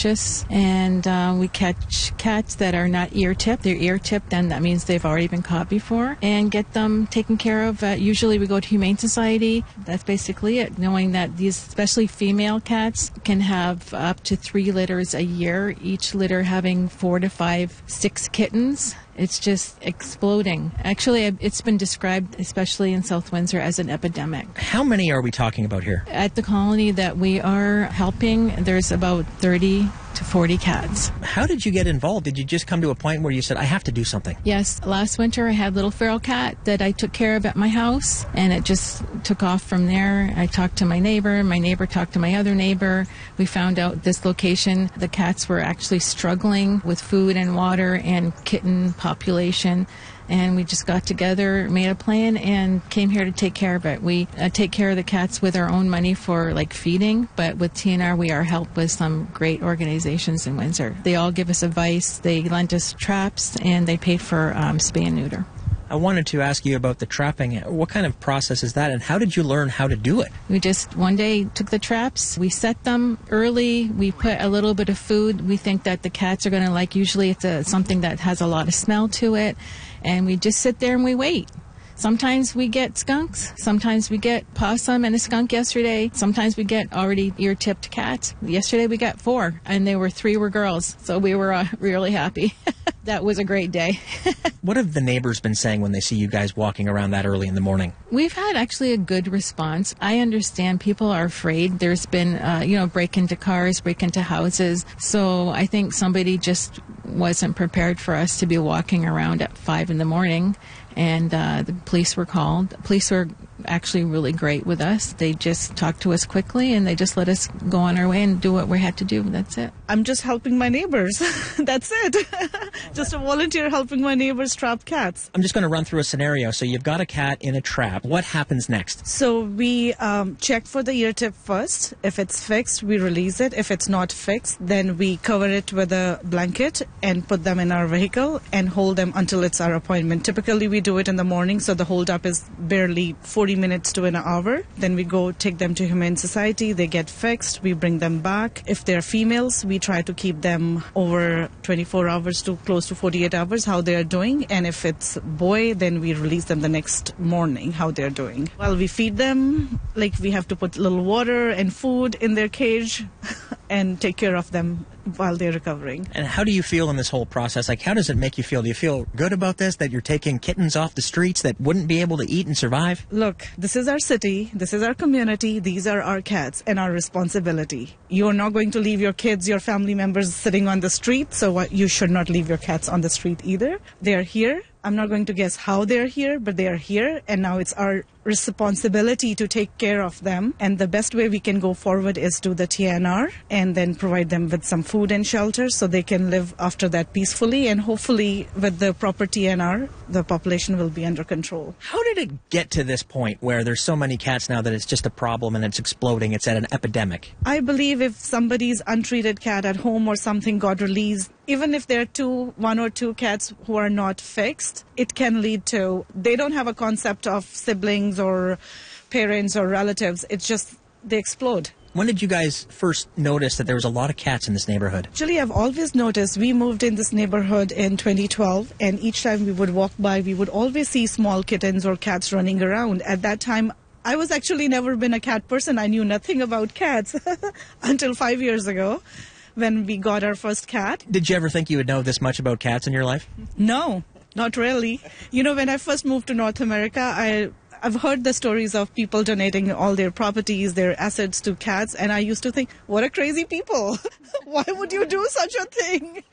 vicious, and we catch cats that are not ear-tipped. They're ear-tipped, then that means they've already been caught before, and get them taken care of. Usually we go to Humane Society. That's basically it, knowing that these, especially female cats, can have up to 3 litters a year, each litter having 4 to 5, 6 kittens. It's just exploding. Actually, it's been described, especially in South Windsor, as an epidemic. How many are we talking about here? At the colony that we are helping, there's about 30 to 40 cats. How did you get involved? Did you just come to a point where you said, I have to do something? Yes. Last winter, I had a little feral cat that I took care of at my house, and it just took off from there. I talked to my neighbor talked to my other neighbor. We found out this location, the cats were actually struggling with food and water and kitten population. And we just got together, made a plan, and came here to take care of it. We take care of the cats with our own money for like feeding, but with TNR we are helped with some great organizations in Windsor. They all give us advice, they lend us traps, and they pay for spay and neuter. I wanted to ask you about the trapping. What kind of process is that, and how did you learn how to do it? We just one day took the traps, we set them early, we put a little bit of food. We think that the cats are going to like, usually it's something that has a lot of smell to it, and we just sit there and we wait. Sometimes we get skunks. Sometimes we get possum and a skunk yesterday. Sometimes we get already ear-tipped cats. Yesterday we got 4, and 3 were girls. So we were really happy. That was a great day. What have the neighbors been saying when they see you guys walking around that early in the morning? We've had actually a good response. I understand people are afraid. There's been, break into cars, break into houses. So I think somebody just wasn't prepared for us to be walking around at 5 in the morning. And the police were called. The police were actually really great with us. They just talked to us quickly, and they just let us go on our way and do what we had to do. That's it. I'm just helping my neighbors. That's it. Just a volunteer helping my neighbors trap cats. I'm just going to run through a scenario. So you've got a cat in a trap. What happens next? So we check for the ear tip first. If it's fixed, we release it. If it's not fixed, then we cover it with a blanket and put them in our vehicle and hold them until it's our appointment. Typically, we do it in the morning, so the hold up is barely 40 minutes to an hour. Then we go take them to Humane Society. They get fixed. We bring them back. If they're females, we try to keep them over 24 hours to close to 48 hours, how they're doing. And if it's boy, then we release them the next morning, how they're doing. Well, we feed them, like we have to put a little water and food in their cage and take care of them while they're recovering. And how do you feel in this whole process? Like, how does it make you feel? Do you feel good about this, that you're taking kittens off the streets that wouldn't be able to eat and survive? Look, this is our city, this is our community, these are our cats and our responsibility. You are not going to leave your kids, your family members sitting on the street, so you should not leave your cats on the street either. They are here. I'm not going to guess how they're here, but they are here, and now it's our responsibility to take care of them. And the best way we can go forward is do the TNR and then provide them with some food and shelter so they can live after that peacefully. And hopefully with the proper TNR, the population will be under control. How did it get to this point where there's so many cats now that it's just a problem and it's exploding? It's at an epidemic. I believe if somebody's untreated cat at home or something got released, even if there are 1 or 2 cats who are not fixed, it can lead to, they don't have a concept of siblings or parents or relatives. It's just, they explode. When did you guys first notice that there was a lot of cats in this neighborhood? Actually, I've always noticed. We moved in this neighborhood in 2012, and each time we would walk by, we would always see small kittens or cats running around. At that time, I was actually never been a cat person. I knew nothing about cats until 5 years ago, when we got our first cat. Did you ever think you would know this much about cats in your life? No, not really. You know, when I first moved to North America, I've heard the stories of people donating all their properties, their assets to cats, and I used to think, what a crazy people. Why would you do such a thing?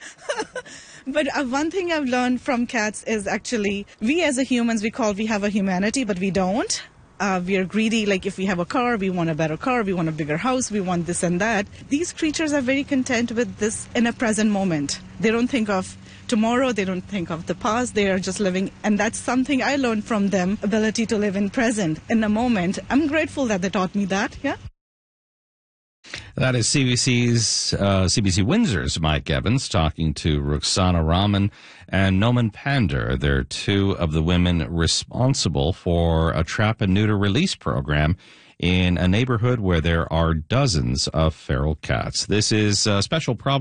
But one thing I've learned from cats is actually, we as a humans, we have a humanity, but we don't. We are greedy, like if we have a car, we want a better car, we want a bigger house, we want this and that. These creatures are very content with this in a present moment. They don't think of tomorrow, they don't think of the past, they are just living. And that's something I learned from them, ability to live in present, in the moment. I'm grateful that they taught me that, yeah. That is CBC Windsor's Mike Evans talking to Ruxana Rahman and Noman Pander. They're 2 of the women responsible for a trap and neuter release program in a neighborhood where there are dozens of feral cats. This is a special problem.